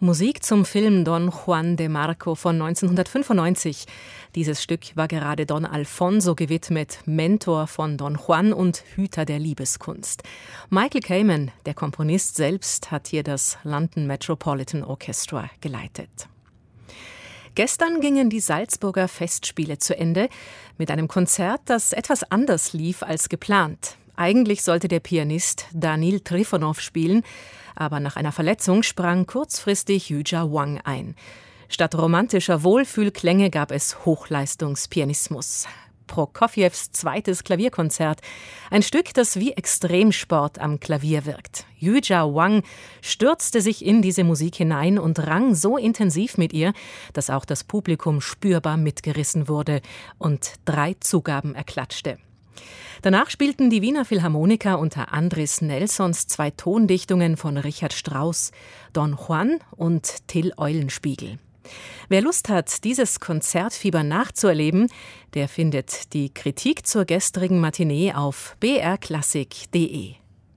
Musik zum Film Don Juan de Marco von 1995. Dieses Stück war gerade Don Alfonso gewidmet, Mentor von Don Juan und Hüter der Liebeskunst. Michael Kamen, der Komponist selbst, hat hier das London Metropolitan Orchestra geleitet. Gestern gingen die Salzburger Festspiele zu Ende mit einem Konzert, das etwas anders lief als geplant. Eigentlich sollte der Pianist Danil Trifonov spielen, aber nach einer Verletzung sprang kurzfristig Yuja Wang ein. Statt romantischer Wohlfühlklänge gab es Hochleistungspianismus. Prokofjews zweites Klavierkonzert. Ein Stück, das wie Extremsport am Klavier wirkt. Yuja Wang stürzte sich in diese Musik hinein und rang so intensiv mit ihr, dass auch das Publikum spürbar mitgerissen wurde und 3 Zugaben erklatschte. Danach spielten die Wiener Philharmoniker unter Andris Nelsons 2 Tondichtungen von Richard Strauss, Don Juan und Till Eulenspiegel. Wer Lust hat, dieses Konzertfieber nachzuerleben, der findet die Kritik zur gestrigen Matinee auf brklassik.de.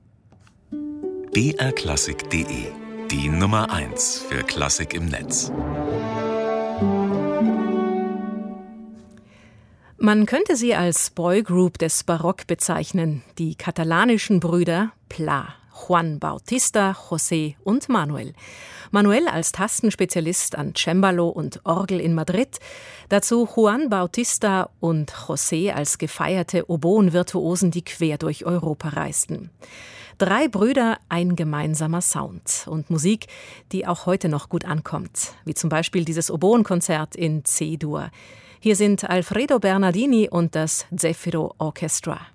brklassik.de, die Nummer 1 für Klassik im Netz. Man könnte sie als Boygroup des Barock bezeichnen, die katalanischen Brüder Pla, Juan Bautista, José und Manuel. Manuel als Tastenspezialist an Cembalo und Orgel in Madrid, dazu Juan Bautista und José als gefeierte Oboen-Virtuosen, die quer durch Europa reisten. 3 Brüder, ein gemeinsamer Sound und Musik, die auch heute noch gut ankommt, wie zum Beispiel dieses Oboenkonzert in C-Dur. Hier sind Alfredo Bernardini und das Zefiro Orchestra.